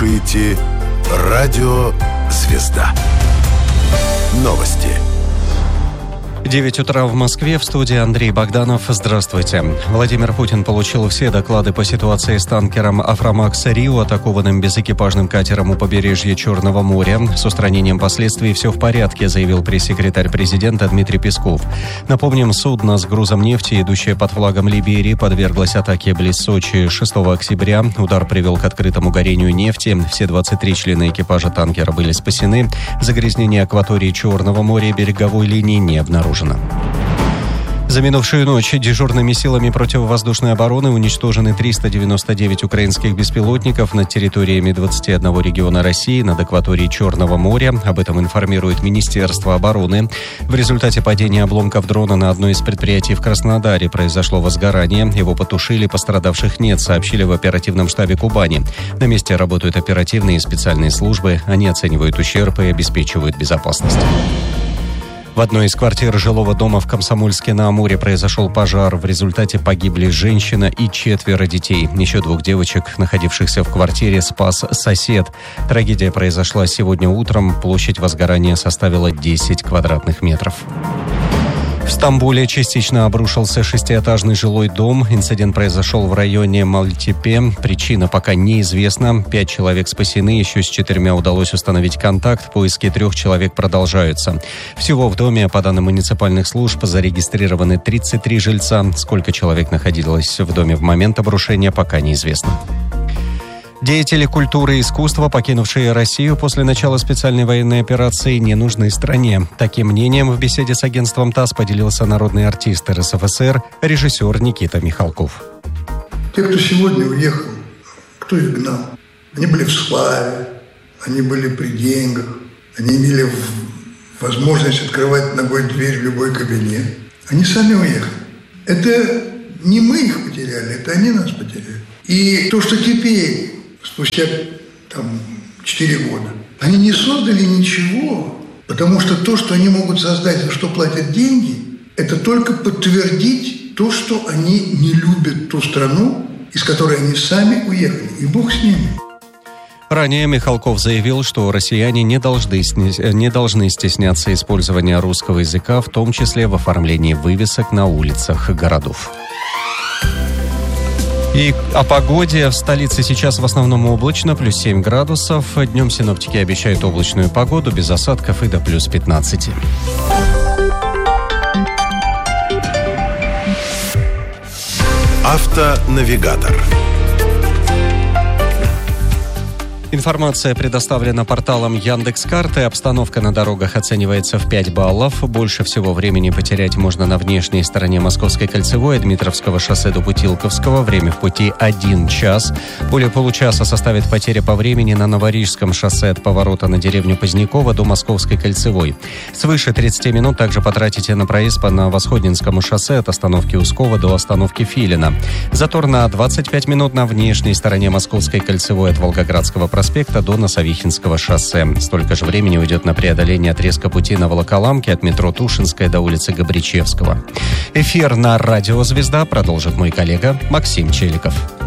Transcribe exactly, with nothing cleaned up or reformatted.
слушаете радио «Звезда». Новости. девять утра в Москве, в студии Андрей Богданов. Здравствуйте. Владимир Путин получил все доклады по ситуации с танкером «Афромакс Рио», атакованным безэкипажным катером у побережья Черного моря. С устранением последствий все в порядке, заявил пресс-секретарь президента Дмитрий Песков. Напомним, судно с грузом нефти, идущее под флагом Либерии, подверглось атаке близ Сочи шестого октября. Удар привел к открытому горению нефти. Все двадцать три члена экипажа танкера были спасены. Загрязнение акватории Черного моря и береговой линии не обнаружено. За минувшую ночь дежурными силами противовоздушной обороны уничтожены триста девяносто девять украинских беспилотников над территориями двадцати одного региона России над акваторией Черного моря. Об этом информирует Министерство обороны. В результате падения обломков дрона на одно из предприятий в Краснодаре произошло возгорание. Его потушили, пострадавших нет, сообщили в оперативном штабе Кубани. На месте работают оперативные и специальные службы. Они оценивают ущерб и обеспечивают безопасность. В одной из квартир жилого дома в Комсомольске-на-Амуре произошел пожар. В результате погибли женщина и четверо детей. Еще двух девочек, находившихся в квартире, спас сосед. Трагедия произошла сегодня утром. Площадь возгорания составила десять квадратных метров. В Стамбуле частично обрушился шестиэтажный жилой дом. Инцидент произошел в районе Малтепе. Причина пока неизвестна. Пять человек спасены, еще с четырьмя удалось установить контакт. Поиски трех человек продолжаются. Всего в доме, по данным муниципальных служб, зарегистрированы тридцать три жильца. Сколько человек находилось в доме в момент обрушения, пока неизвестно. Деятели культуры и искусства, покинувшие Россию после начала специальной военной операции, не нужны стране. Таким мнением в беседе с агентством ТАСС поделился народный артист эр эс эф эс эр, режиссер Никита Михалков. Те, кто сегодня уехал, кто их гнал? Они были в славе, они были при деньгах, они имели возможность открывать ногой дверь в любой кабинет. Они сами уехали. Это не мы их потеряли, это они нас потеряли. И то, что теперь, спустя там, четыре года, они не создали ничего, потому что то, что они могут создать, за что платят деньги, это только подтвердить то, что они не любят ту страну, из которой они сами уехали. И Бог с ними. Ранее Михалков заявил, что россияне не должны, не должны стесняться использования русского языка, в том числе в оформлении вывесок на улицах городов. И о погоде. В столице сейчас в основном облачно, плюс семь градусов. Днем синоптики обещают облачную погоду, без осадков и до плюс пятнадцати. Автонавигатор. Информация предоставлена порталом Яндекс.Карты. Обстановка на дорогах оценивается в пять баллов. Больше всего времени потерять можно на внешней стороне Московской кольцевой от Дмитровского шоссе до Путилковского. Время в пути один час. Более получаса составит потеря по времени на Новорижском шоссе от поворота на деревню Позднякова до Московской кольцевой. Свыше тридцати минут также потратите на проезд по Новосходнинскому шоссе от остановки Ускова до остановки Филина. Затор на двадцать пять минут на внешней стороне Московской кольцевой от Волгоградского проспекта проспекта до Носовихинского шоссе. Столько же времени уйдет на преодоление отрезка пути на Волоколамке от метро Тушинская до улицы Габричевского. Эфир на радио «Звезда» продолжит мой коллега Максим Челиков.